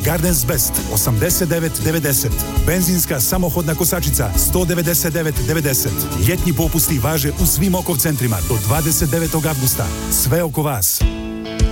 Gardens Best 89,90. Benzinska samohodna kosačica 199,90. Ljetni popusti važe u svim Okov centrima do 29. avgusta. Sve oko vas.